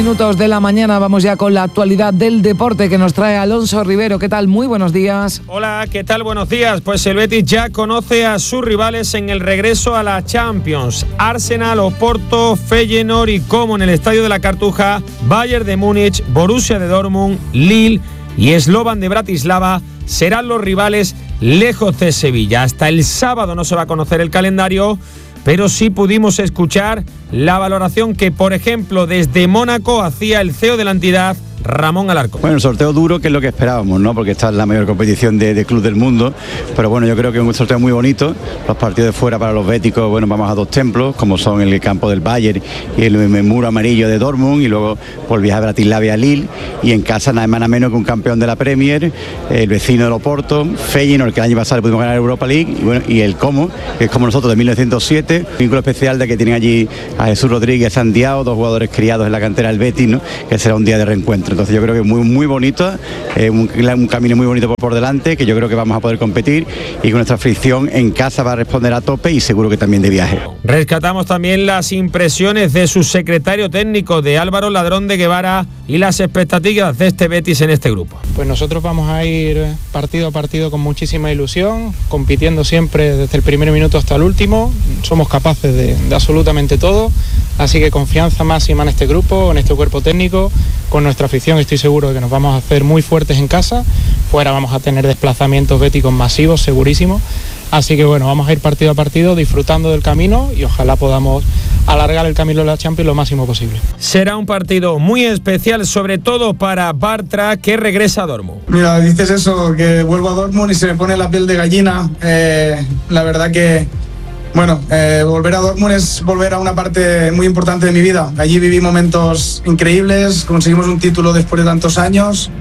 Minutos de la mañana, vamos ya con la actualidad del deporte que nos trae Alonso Rivero. ¿Qué tal? Muy buenos días. Hola, ¿qué tal? Buenos días. Pues el Betis ya conoce a sus rivales en el regreso a la Champions. Arsenal, Oporto, Feyenoord y como en el Estadio de la Cartuja, Bayern de Múnich, Borussia de Dortmund, Lille y Slovan de Bratislava serán los rivales lejos de Sevilla. Hasta el sábado no se va a conocer el calendario, pero sí pudimos escuchar la valoración que, por ejemplo, desde Mónaco hacía el CEO de la entidad, Ramón Alarcón. Bueno, el sorteo duro, que es lo que esperábamos, ¿no? Porque esta es la mayor competición de club del mundo, pero bueno, yo creo que es un sorteo muy bonito. Los partidos de fuera para los béticos, bueno, vamos a dos templos, como son el campo del Bayern y el muro amarillo de Dortmund, y luego por viajar a Bratislava y a Lille, y en casa nada más menos que un campeón de la Premier, el vecino del Oporto, Feyenoord, que el año pasado pudimos ganar Europa League, y bueno, y el Como, que es como nosotros de 1907, vínculo especial de que tienen allí a Jesús Rodríguez Santiago, dos jugadores criados en la cantera del Betis, ¿no? Que será un día de reencuentro. Entonces yo creo que es muy bonito, un camino muy bonito por delante, que yo creo que vamos a poder competir y con nuestra afición en casa va a responder a tope y seguro que también de viaje. Rescatamos también las impresiones de su secretario técnico, de Álvaro Ladrón de Guevara, y las expectativas de este Betis en este grupo. Pues nosotros vamos a ir partido a partido con muchísima ilusión, compitiendo siempre desde el primer minuto hasta el último. Somos capaces de absolutamente todo, así que confianza máxima en este grupo, en este cuerpo técnico. Con nuestra afición estoy seguro de que nos vamos a hacer muy fuertes en casa. Fuera vamos a tener desplazamientos béticos masivos, segurísimo. Así que bueno, vamos a ir partido a partido disfrutando del camino y ojalá podamos alargar el camino de la Champions lo máximo posible. Será un partido muy especial, sobre todo para Bartra, que regresa a Dortmund. Mira, dices eso, que vuelvo a Dortmund y se me pone la piel de gallina. La verdad que, bueno, volver a Dortmund es volver a una parte muy importante de mi vida. Allí viví momentos increíbles, conseguimos un título después de tantos años.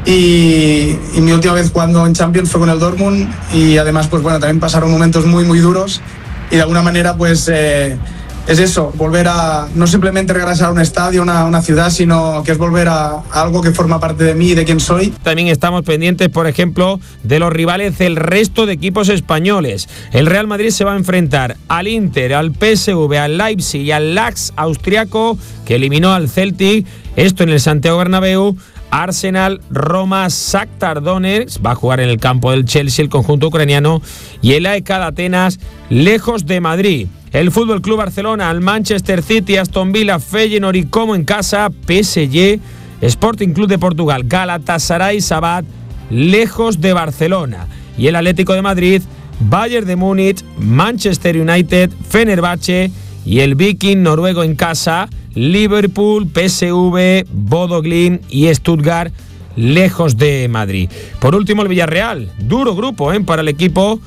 Y mi última vez jugando en Champions fue con el Dortmund, y además pues bueno, también pasaron momentos muy duros, y de alguna manera pues es eso, volver a no simplemente regresar a un estadio, una ciudad, sino que es volver a algo que forma parte de mí y de quién soy. También estamos pendientes, por ejemplo, de los rivales del resto de equipos españoles. El Real Madrid se va a enfrentar al Inter, al PSV, al Leipzig y al Laks austriaco, que eliminó al Celtic, esto en el Santiago Bernabéu. Arsenal, Roma, Shakhtar Donetsk, va a jugar en el campo del Chelsea el conjunto ucraniano, y el AEK de Atenas, lejos de Madrid. El Fútbol Club Barcelona, al Manchester City, Aston Villa, Feyenoord y como en casa, PSG, Sporting Club de Portugal, Galatasaray, Sabat, lejos de Barcelona. Y el Atlético de Madrid, Bayern de Múnich, Manchester United, Fenerbahce y el Viking noruego en casa, Liverpool, PSV, Bodo Glimt y Stuttgart, lejos de Madrid. Por último, el Villarreal, duro grupo para el equipo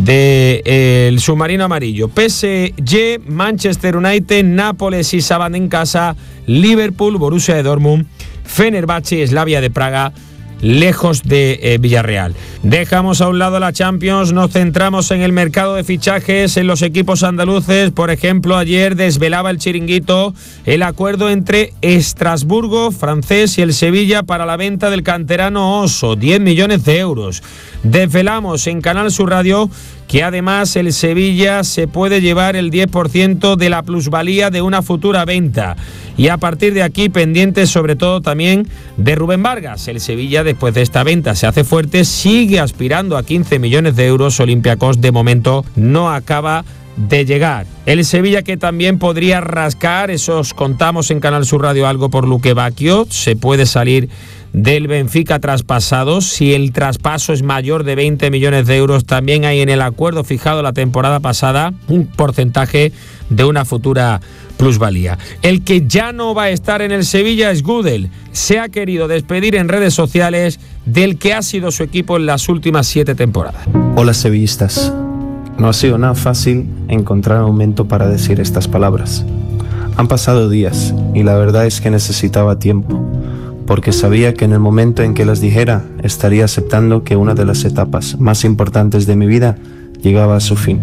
del submarino amarillo. PSG, Manchester United, Nápoles y Sabat en casa, Liverpool, Borussia de Dortmund, Fenerbahce y Slavia de Praga, lejos de Villarreal. Dejamos a un lado la Champions, nos centramos en el mercado de fichajes, en los equipos andaluces. Por ejemplo, ayer desvelaba el Chiringuito el acuerdo entre Estrasburgo, francés, y el Sevilla para la venta del canterano Oso, 10 millones de euros. Desvelamos en Canal Sur Radio que además el Sevilla se puede llevar el 10% de la plusvalía de una futura venta. Y a partir de aquí, pendientes sobre todo también de Rubén Vargas. El Sevilla, después de esta venta, se hace fuerte, sigue aspirando a 15 millones de euros. Olympiacos de momento no acaba de llegar. El Sevilla que también podría rascar, eso os contamos en Canal Sur Radio algo por Luque Bacchio, se puede salir del Benfica traspasado. Si el traspaso es mayor de 20 millones de euros, también hay en el acuerdo fijado la temporada pasada un porcentaje de una futura plusvalía. El que ya no va a estar en el Sevilla es Gudel. Se ha querido despedir en redes sociales del que ha sido su equipo en las últimas 7 temporadas. Hola sevillistas. No ha sido nada fácil encontrar un momento para decir estas palabras. Han pasado días y la verdad es que necesitaba tiempo, porque sabía que en el momento en que las dijera estaría aceptando que una de las etapas más importantes de mi vida llegaba a su fin.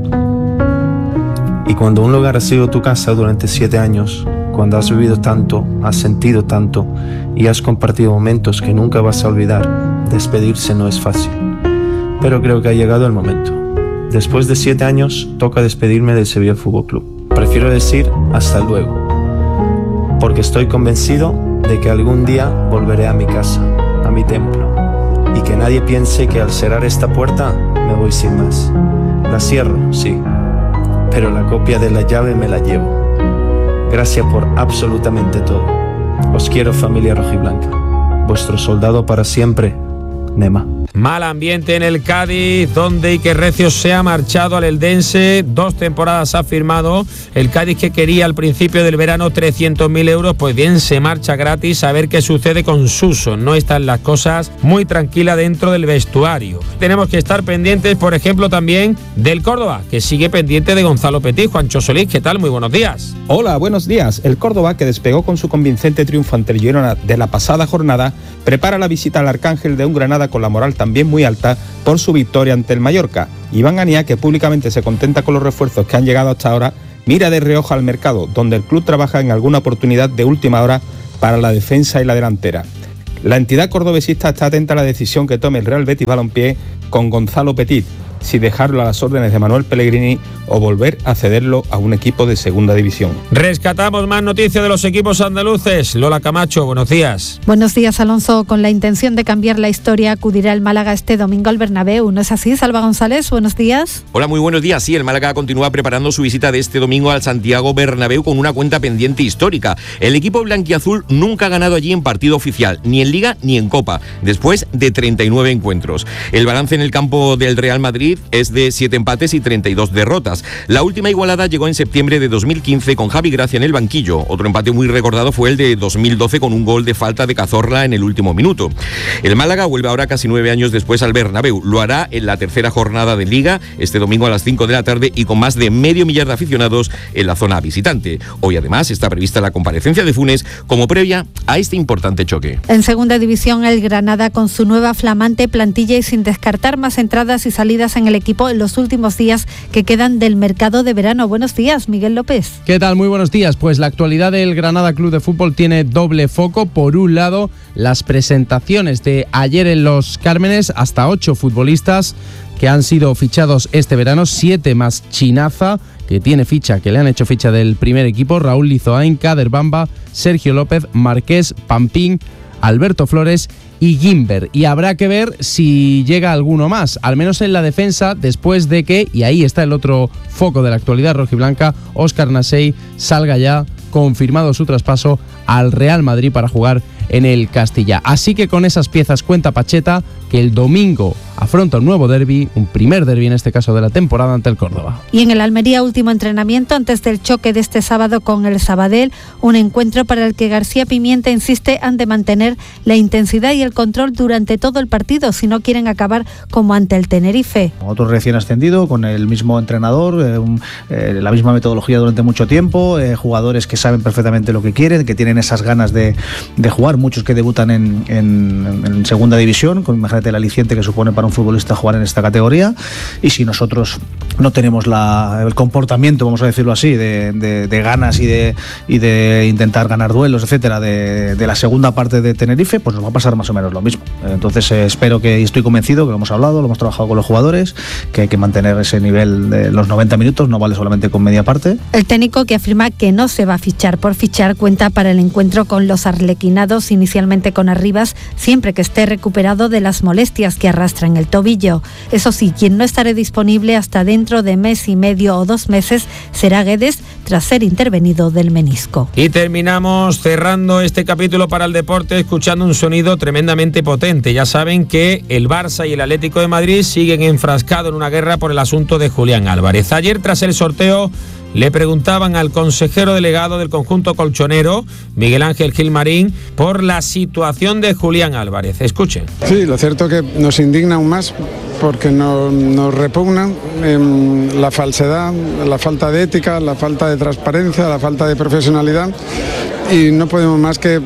Y cuando un lugar ha sido tu casa durante 7 años, cuando has vivido tanto, has sentido tanto y has compartido momentos que nunca vas a olvidar, despedirse no es fácil. Pero creo que ha llegado el momento. Después de 7 años, toca despedirme del Sevilla Fútbol Club. Prefiero decir hasta luego. porque estoy convencido de que algún día volveré a mi casa, a mi templo, y que nadie piense que al cerrar esta puerta me voy sin más. La cierro, sí, pero la copia de la llave me la llevo. Gracias por absolutamente todo. Os quiero, familia rojiblanca. Vuestro soldado para siempre, Nema. Mal ambiente en el Cádiz, donde Iker Recio se ha marchado al Eldense. 2 temporadas ha firmado. El Cádiz, que quería al principio del verano 300.000 euros, pues bien, se marcha gratis. A ver qué sucede con Suso. No están las cosas muy tranquilas dentro del vestuario. Tenemos que estar pendientes, por ejemplo, también del Córdoba, que sigue pendiente de Gonzalo Petit. Juancho Solís, ¿qué tal? Muy buenos días. Hola, buenos días. El Córdoba, que despegó con su convincente triunfo ante el Girona de la pasada jornada, prepara la visita al Arcángel de un Granada con la moral también muy alta por su victoria ante el Mallorca. Iván Ania, que públicamente se contenta con los refuerzos que han llegado hasta ahora, mira de reojo al mercado, donde el club trabaja en alguna oportunidad de última hora para la defensa y la delantera. La entidad cordobesista está atenta a la decisión que tome el Real Betis Balompié con Gonzalo Petit, si dejarlo a las órdenes de Manuel Pellegrini o volver a cederlo a un equipo de segunda división. Rescatamos más noticias de los equipos andaluces. Lola Camacho, buenos días. Buenos días, Alonso. Con la intención de cambiar la historia, acudirá el Málaga este domingo al Bernabéu. ¿No es así, Salva González? Buenos días. Hola, muy buenos días. Sí, el Málaga continúa preparando su visita de este domingo al Santiago Bernabéu con una cuenta pendiente histórica. El equipo blanquiazul nunca ha ganado allí en partido oficial, ni en Liga ni en Copa, después de 39 encuentros. El balance en el campo del Real Madrid es de 7 empates y 32 derrotas. La última igualada llegó en septiembre de 2015 con Javi Gracia en el banquillo. Otro empate muy recordado fue el de 2012 con un gol de falta de Cazorla en el último minuto. El Málaga vuelve ahora casi 9 años después al Bernabéu. Lo hará en la tercera jornada de Liga, este domingo a las 5 de la tarde y con más de 500.000 de aficionados en la zona visitante. Hoy además está prevista la comparecencia de Funes como previa a este importante choque. En segunda división, el Granada, con su nueva flamante plantilla y sin descartar más entradas y salidas en el equipo en los últimos días que quedan del mercado de verano. Buenos días, Miguel López. ¿Qué tal? Muy buenos días. Pues la actualidad del Granada Club de Fútbol tiene doble foco. Por un lado, las presentaciones de ayer en Los Cármenes, hasta 8 futbolistas que han sido fichados este verano, 7 más Chinaza, que tiene ficha, que le han hecho ficha del primer equipo, Raúl Lizoain, Kader Bamba, Sergio López, Marqués, Pampín, Alberto Flores y Gimber. Y habrá que ver si llega alguno más, al menos en la defensa, después de que, y ahí está el otro foco de la actualidad rojiblanca, Óscar Nasey salga ya confirmado su traspaso al Real Madrid para jugar en el Castilla. Así que con esas piezas cuenta Pacheta, que el domingo afronta un nuevo derbi, un primer derbi en este caso de la temporada ante el Córdoba. Y en el Almería, último entrenamiento antes del choque de este sábado con el Sabadell, un encuentro para el que García Pimienta insiste han de mantener la intensidad y el control durante todo el partido si no quieren acabar como ante el Tenerife. Otro recién ascendido, con el mismo entrenador, la misma metodología durante mucho tiempo, jugadores que saben perfectamente lo que quieren, que tienen esas ganas de jugar, muchos que debutan en segunda división, con imagínate el aliciente que supone para un futbolista jugar en esta categoría. Y si nosotros no tenemos el comportamiento, vamos a decirlo así, de ganas y de intentar ganar duelos, etcétera, de la segunda parte de Tenerife, pues nos va a pasar más o menos lo mismo. Entonces espero que, y estoy convencido, que lo hemos hablado, lo hemos trabajado con los jugadores, que hay que mantener ese nivel de los 90 minutos, no vale solamente con media parte. El técnico, que afirma que no se va a fichar por fichar, cuenta para el encuentro con los arlequinados, inicialmente con Arribas, siempre que esté recuperado de las molestias que arrastra en el tobillo. Eso sí, quien no estará disponible hasta dentro de mes y medio o 2 meses será Guedes, tras ser intervenido del menisco. Y terminamos cerrando este capítulo para el deporte escuchando un sonido tremendamente potente. Ya saben que el Barça y el Atlético de Madrid siguen enfrascados en una guerra por el asunto de Julián Álvarez. Ayer, tras el sorteo, le preguntaban al consejero delegado del conjunto colchonero, Miguel Ángel Gilmarín, por la situación de Julián Álvarez. Escuchen. Sí, lo cierto es que nos indigna aún más porque nos repugna la falsedad, la falta de ética, la falta de transparencia, la falta de profesionalidad, y no podemos más que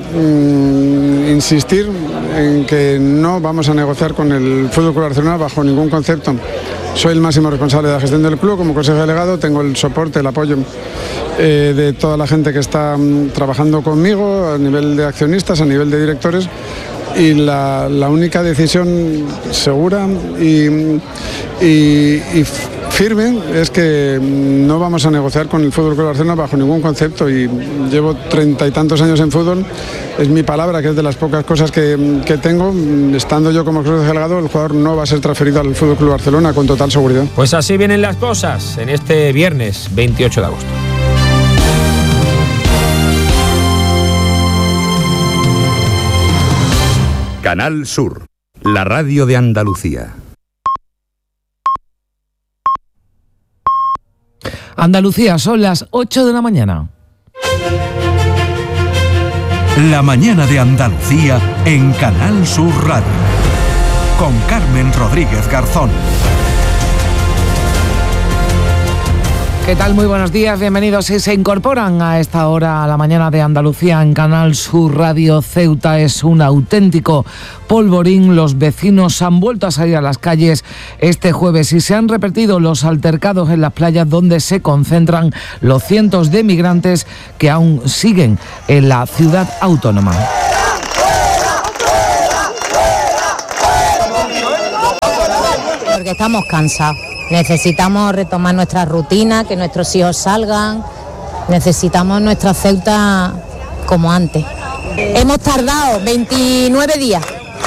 insistir en que no vamos a negociar con el Fútbol Club Barcelona bajo ningún concepto. Soy el máximo responsable de la gestión del club como consejero delegado, tengo el soporte, el apoyo de toda la gente que está trabajando conmigo a nivel de accionistas, a nivel de directores, y la única decisión segura y firme es que no vamos a negociar con el Fútbol Club Barcelona bajo ningún concepto, y llevo 30 y tantos años en fútbol. Es mi palabra, que es de las pocas cosas que tengo. Estando yo como Cruz Delgado, el jugador no va a ser transferido al Fútbol Club Barcelona con total seguridad. Pues así vienen las cosas en este viernes 28 de agosto. Canal Sur, la radio de Andalucía. Andalucía, son las 8 de la mañana. La mañana de Andalucía en Canal Sur Radio. Con Carmen Rodríguez Garzón. ¿Qué tal? Muy buenos días, bienvenidos. Si se incorporan a esta hora a la mañana de Andalucía en Canal Sur Radio, Ceuta es un auténtico polvorín. Los vecinos han vuelto a salir a las calles este jueves y se han repetido los altercados en las playas donde se concentran los cientos de migrantes que aún siguen en la ciudad autónoma. Porque estamos cansados. Necesitamos retomar nuestra rutina, que nuestros hijos salgan. Necesitamos nuestra Ceuta como antes. Hemos tardado 29 días.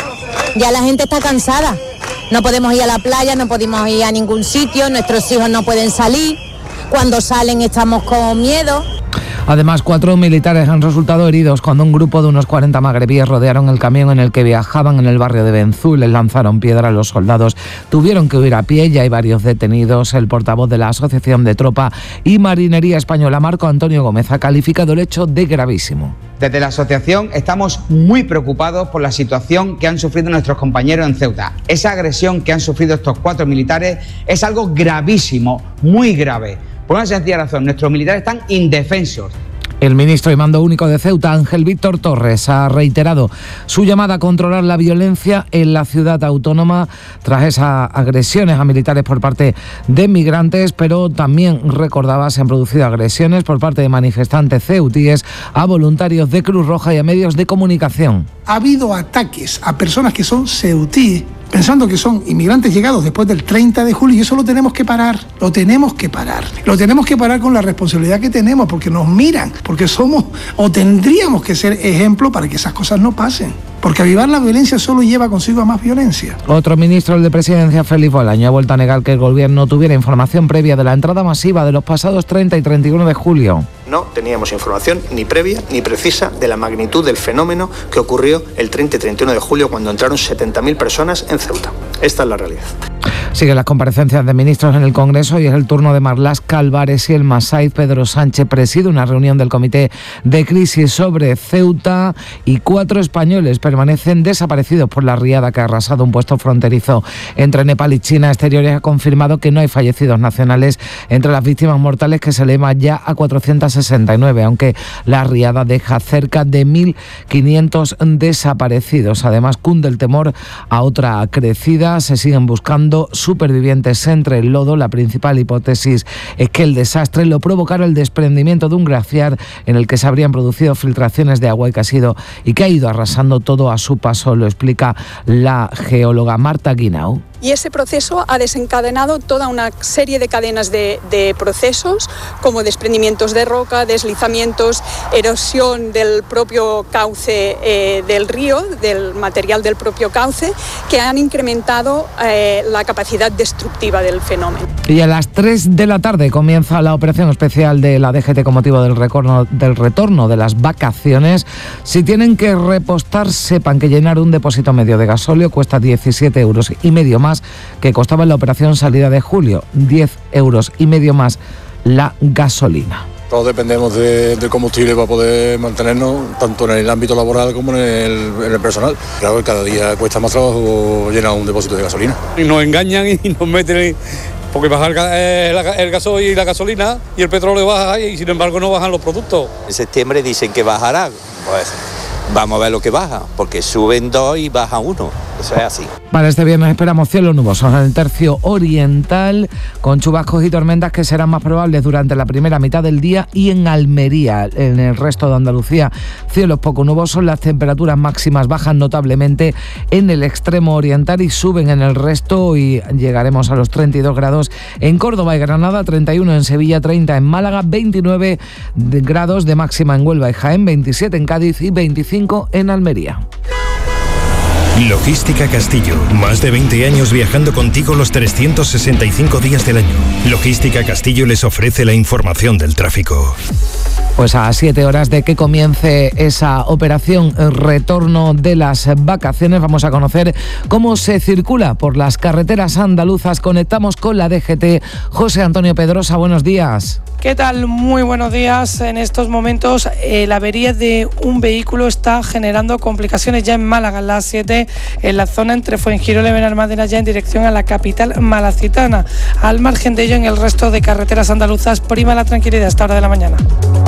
Ya la gente está cansada. No podemos ir a la playa, no podemos ir a ningún sitio, nuestros hijos no pueden salir. Cuando salen estamos con miedo. Además, 4 militares han resultado heridos cuando un grupo de unos 40 magrebíes rodearon el camión en el que viajaban en el barrio de Benzú y les lanzaron piedra a los soldados. Tuvieron que huir a pie, ya hay varios detenidos. El portavoz de la Asociación de Tropa y Marinería Española, Marco Antonio Gómez, ha calificado el hecho de gravísimo. Desde la asociación estamos muy preocupados por la situación que han sufrido nuestros compañeros en Ceuta. Esa agresión que han sufrido estos 4 militares es algo gravísimo, muy grave. Por una sencilla razón, nuestros militares están indefensos. El ministro y mando único de Ceuta, Ángel Víctor Torres, ha reiterado su llamada a controlar la violencia en la ciudad autónoma tras esas agresiones a militares por parte de migrantes, pero también recordaba se han producido agresiones por parte de manifestantes ceutíes a voluntarios de Cruz Roja y a medios de comunicación. Ha habido ataques a personas que son ceutíes, pensando que son inmigrantes llegados después del 30 de julio, y eso lo tenemos que parar, lo tenemos que parar con la responsabilidad que tenemos, porque nos miran, porque somos o tendríamos que ser ejemplo para que esas cosas no pasen, porque avivar la violencia solo lleva consigo a más violencia. Otro ministro, el de Presidencia, Félix Bolaño, ha vuelto a negar que el gobierno tuviera información previa de la entrada masiva de los pasados 30 y 31 de julio. No teníamos información ni previa ni precisa de la magnitud del fenómeno que ocurrió el 30 y 31 de julio cuando entraron 70.000 personas en Ceuta. Esta es la realidad. Siguen las comparecencias de ministros en el Congreso y es el turno de Marlaska Álvarez y el Masaiz. Pedro Sánchez preside una reunión del Comité de Crisis sobre Ceuta y 4 españoles permanecen desaparecidos por la riada que ha arrasado un puesto fronterizo entre Nepal y China. Exteriores ha confirmado que no hay fallecidos nacionales entre las víctimas mortales, que se eleva ya a 469, aunque la riada deja cerca de 1.500 desaparecidos. Además, cunde el temor a otra crecida. Se siguen buscando supervivientes entre el lodo. La principal hipótesis es que el desastre lo provocara el desprendimiento de un glaciar en el que se habrían producido filtraciones de agua y que ha ido arrasando todo a su paso. Lo explica la geóloga Marta Guinau. Y ese proceso ha desencadenado toda una serie de cadenas de procesos, como desprendimientos de roca, deslizamientos, erosión del propio cauce del río, del material del propio cauce, que han incrementado la capacidad destructiva del fenómeno. Y a las 3 de la tarde comienza la operación especial de la DGT con motivo del retorno de las vacaciones. Si tienen que repostar, sepan que llenar un depósito medio de gasóleo cuesta 17,5 euros más que costaba en la operación salida de julio, 10,5 euros más la gasolina. Todos dependemos de combustible para poder mantenernos tanto en el ámbito laboral como en el personal. Claro que cada día cuesta más trabajo llenar un depósito de gasolina. Y nos engañan y nos meten, porque baja el gasoil y la gasolina y el petróleo baja y sin embargo no bajan los productos. En septiembre dicen que bajará, pues vamos a ver lo que baja, porque suben 2 y baja 1. Eso es así. Para este viernes esperamos cielos nubosos en el tercio oriental, con chubascos y tormentas que serán más probables durante la primera mitad del día, y en Almería. En el resto de Andalucía, cielos poco nubosos, las temperaturas máximas bajan notablemente en el extremo oriental y suben en el resto, y llegaremos a los 32 grados en Córdoba y Granada, 31 en Sevilla, 30 en Málaga, 29 grados de máxima en Huelva y Jaén, 27 en Cádiz y 25 en Almería. Logística Castillo, más de 20 años viajando contigo los 365 días del año. Logística Castillo les ofrece la información del tráfico. Pues a 7 horas de que comience esa operación retorno de las vacaciones, vamos a conocer cómo se circula por las carreteras andaluzas. Conectamos con la DGT. José Antonio Pedrosa, buenos días. ¿Qué tal? Muy buenos días. En estos momentos la avería de un vehículo está generando complicaciones ya en Málaga, en la A7, en la zona entre Fuengirola y Benalmádena, ya en dirección a la capital malacitana. Al margen de ello, en el resto de carreteras andaluzas prima la tranquilidad a esta hora de la mañana.